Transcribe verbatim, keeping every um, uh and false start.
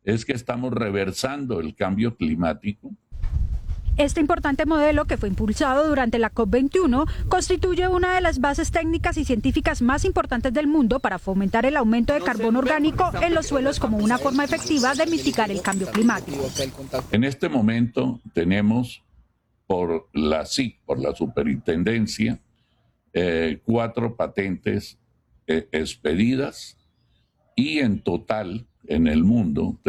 es que estamos reversando el cambio climático. Este importante modelo, que fue impulsado durante la COP veintiuno, constituye una de las bases técnicas y científicas más importantes del mundo para fomentar el aumento de carbono orgánico en los suelos como una forma efectiva de mitigar el cambio climático. En este momento tenemos por la S I C, por la superintendencia, eh, cuatro patentes eh, expedidas y en total en el mundo